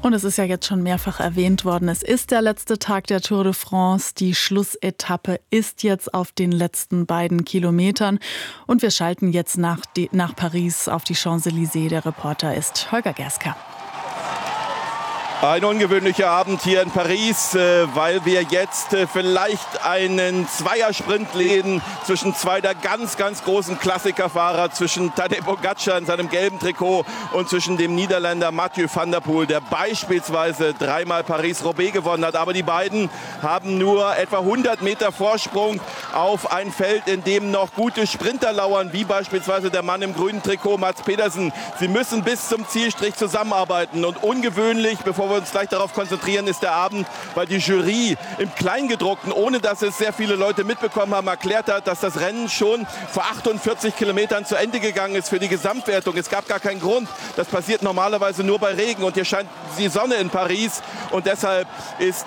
Und es ist ja jetzt schon mehrfach erwähnt worden, es ist der letzte Tag der Tour de France. Die Schlussetappe ist jetzt auf den letzten beiden Kilometern. Und wir schalten jetzt nach Paris auf die Champs-Élysées. Der Reporter ist Holger Gerska. Ein ungewöhnlicher Abend hier in Paris, weil wir jetzt vielleicht einen Zweiersprint lesen zwischen zwei der ganz, ganz großen Klassikerfahrer, zwischen Tadej Pogačar in seinem gelben Trikot und zwischen dem Niederländer Mathieu van der Poel, der beispielsweise dreimal Paris-Roubaix gewonnen hat. Aber die beiden haben nur etwa 100 Meter Vorsprung auf ein Feld, in dem noch gute Sprinter lauern, wie beispielsweise der Mann im grünen Trikot, Mads Pedersen. Sie müssen bis zum Zielstrich zusammenarbeiten und ungewöhnlich, bevor wir uns gleich darauf konzentrieren, ist der Abend, weil die Jury im Kleingedruckten, ohne dass es sehr viele Leute mitbekommen haben, erklärt hat, dass das Rennen schon vor 48 Kilometern zu Ende gegangen ist für die Gesamtwertung. Es gab gar keinen Grund. Das passiert normalerweise nur bei Regen und hier scheint die Sonne in Paris und deshalb ist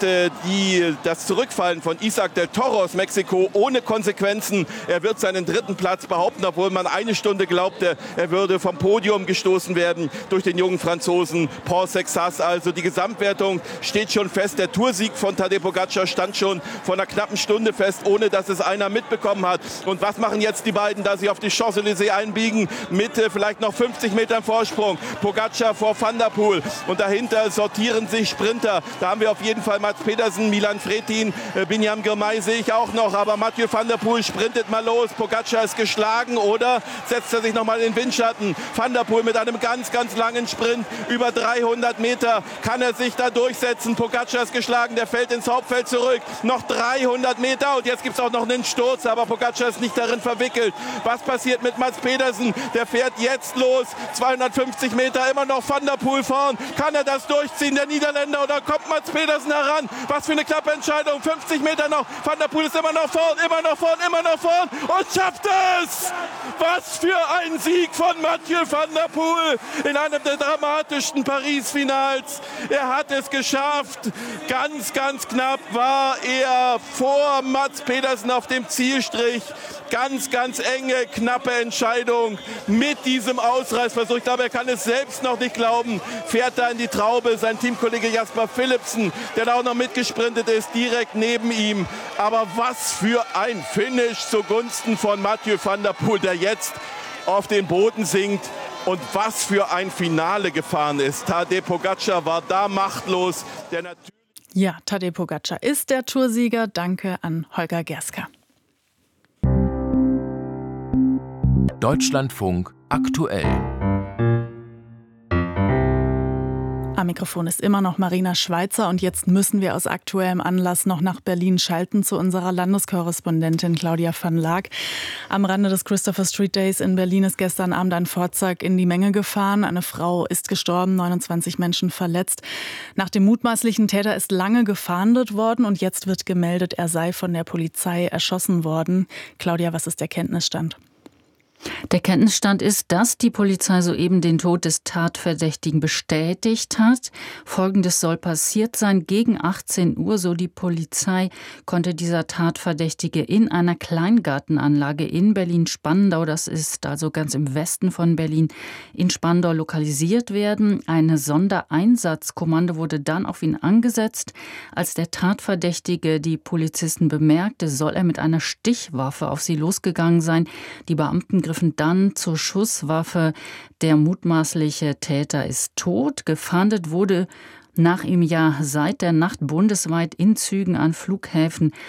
das Zurückfallen von Isaac del Toro aus Mexiko ohne Konsequenzen. Er wird seinen dritten Platz behaupten, obwohl man eine Stunde glaubte, er würde vom Podium gestoßen werden durch den jungen Franzosen Paul Sexas. Also die Gesamtwertung steht schon fest. Der Toursieg von Tadej Pogačar stand schon vor einer knappen Stunde fest, ohne dass es einer mitbekommen hat. Und was machen jetzt die beiden, da sie auf die Champs-Élysées einbiegen, mit vielleicht noch 50 Metern Vorsprung? Pogačar vor Van der Poel und dahinter sortieren sich Sprinter. Da haben wir auf jeden Fall Mads Pedersen, Milan Vretin, Binyam Girmay sehe ich auch noch, aber Mathieu van der Poel sprintet mal los. Pogačar ist geschlagen oder setzt er sich nochmal in den Windschatten? Van der Poel mit einem ganz, ganz langen Sprint über 300 Meter. Kann er sich da durchsetzen? Pogačar ist geschlagen, der fällt ins Hauptfeld zurück. Noch 300 Meter und jetzt gibt es auch noch einen Sturz, aber Pogačar ist nicht darin verwickelt. Was passiert mit Mads Pedersen? Der fährt jetzt los. 250 Meter, immer noch Van der Poel vorn. Kann er das durchziehen, der Niederländer, oder kommt Mads Pedersen heran? Was für eine knappe Entscheidung. 50 Meter noch. Van der Poel ist immer noch vorn, immer noch vorn, immer noch vorn und schafft es! Was für ein Sieg von Mathieu van der Poel in einem der dramatischsten Paris-Finals. Er hat es geschafft. Ganz, ganz knapp war er vor Mads Pedersen auf dem Zielstrich. Ganz, ganz enge, knappe Entscheidung mit diesem Ausreißversuch. Ich glaube, er kann es selbst noch nicht glauben. Fährt da in die Traube. Sein Teamkollege Jasper Philipsen, der da auch noch mitgesprintet ist, direkt neben ihm. Aber was für ein Finish zugunsten von Mathieu van der Poel, der jetzt auf den Boden sinkt. Und was für ein Finale gefahren ist. Tadej Pogačar war da machtlos. Ja, Tadej Pogačar ist der Toursieger. Danke an Holger Gerska. Deutschlandfunk aktuell. Am Mikrofon ist immer noch Marina Schweizer und jetzt müssen wir aus aktuellem Anlass noch nach Berlin schalten zu unserer Landeskorrespondentin Claudia van Laak. Am Rande des Christopher Street Days in Berlin ist gestern Abend ein Fahrzeug in die Menge gefahren. Eine Frau ist gestorben, 29 Menschen verletzt. Nach dem mutmaßlichen Täter ist lange gefahndet worden und jetzt wird gemeldet, er sei von der Polizei erschossen worden. Claudia, was ist der Kenntnisstand? Der Kenntnisstand ist, dass die Polizei soeben den Tod des Tatverdächtigen bestätigt hat. Folgendes soll passiert sein: Gegen 18 Uhr, so die Polizei, konnte dieser Tatverdächtige in einer Kleingartenanlage in Berlin-Spandau, das ist also ganz im Westen von Berlin, in Spandau lokalisiert werden. Ein Sondereinsatzkommando wurde dann auf ihn angesetzt. Als der Tatverdächtige die Polizisten bemerkte, soll er mit einer Stichwaffe auf sie losgegangen sein. Die Beamten griffen dann zur Schusswaffe. Der mutmaßliche Täter ist tot. Gefahndet wurde nach ihm ja seit der Nacht bundesweit in Zügen an Flughäfen